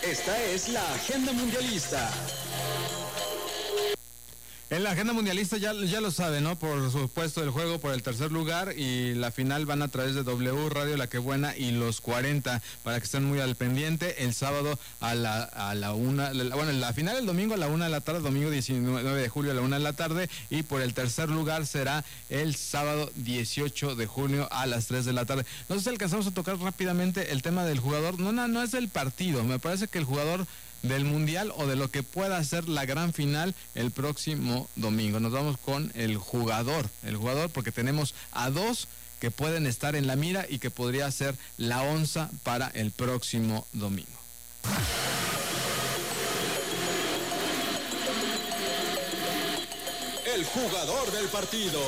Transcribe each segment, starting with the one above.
Esta es la Agenda Mundialista. En la agenda mundialista ya lo saben, ¿no? Por supuesto el juego por el tercer lugar y la final van a través de W Radio La Que Buena y los 40 para que estén muy al pendiente. El sábado a la una, bueno, la final el domingo a la 1 de la tarde, domingo 19 de julio a la 1 de la tarde, y por el tercer lugar será el sábado 18 de junio a las 3 de la tarde. No sé si alcanzamos a tocar rápidamente el tema del jugador. No es del partido, me parece que el jugador del mundial o de lo que pueda ser la gran final el próximo domingo. Nos vamos con el jugador porque tenemos a dos que pueden estar en la mira y que podría ser la onza para el próximo domingo. El jugador del partido.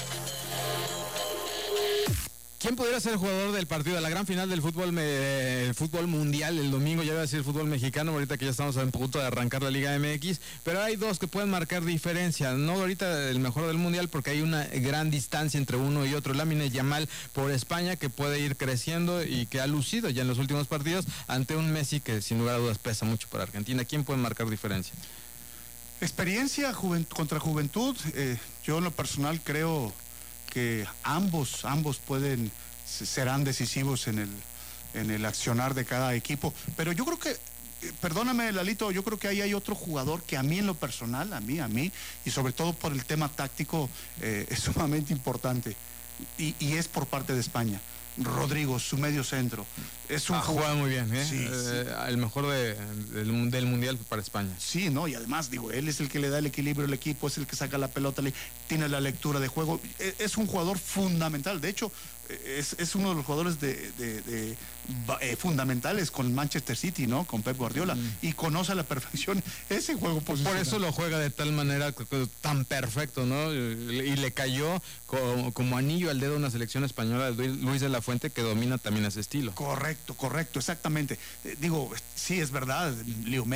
¿Quién podría ser el jugador del partido de la gran final del fútbol mundial el domingo? Ya iba a decir fútbol mexicano, ahorita que ya estamos a punto de arrancar la Liga MX, pero hay dos que pueden marcar diferencia. No ahorita el mejor del mundial porque hay una gran distancia entre uno y otro. Lamine Yamal por España, que puede ir creciendo y que ha lucido ya en los últimos partidos ante un Messi que sin lugar a dudas pesa mucho para Argentina. ¿Quién puede marcar diferencia? Experiencia contra juventud. Yo en lo personal creo que ambos serán decisivos en el accionar de cada equipo, pero yo creo que, perdóname Lalito, yo creo que ahí hay otro jugador que a mí en lo personal, a mí, y sobre todo por el tema táctico, es sumamente importante, y es por parte de España. Rodrigo, su medio centro. Es un juega muy bien, ¿eh? Sí. El mejor del mundial para España. Sí, ¿no? Y además, él es el que le da el equilibrio al equipo, es el que saca la pelota, tiene la lectura de juego. Es un jugador fundamental. De hecho, es uno de los jugadores fundamentales con el Manchester City, ¿no? Con Pep Guardiola. Y conoce a la perfección ese juego posicional. Por eso lo juega de tal manera tan perfecto, ¿no? Y le cayó como anillo al dedo una selección española de Luis de la Fuente, que domina también ese estilo. Correcto, exactamente. Sí, es verdad, Leo Messi